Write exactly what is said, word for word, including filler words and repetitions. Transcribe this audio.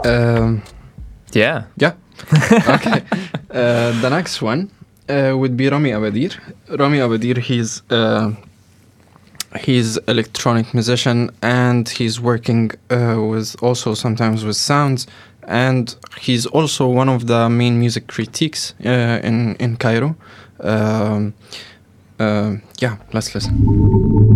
Um, Yeah. yeah. Okay. Uh, the next one uh, would be Rami Abadir. Rami Abadir, he's uh, he's electronic musician, and he's working uh, with also sometimes with sounds, and he's also one of the main music critiques uh, in in Cairo. Um, uh, yeah, let's listen.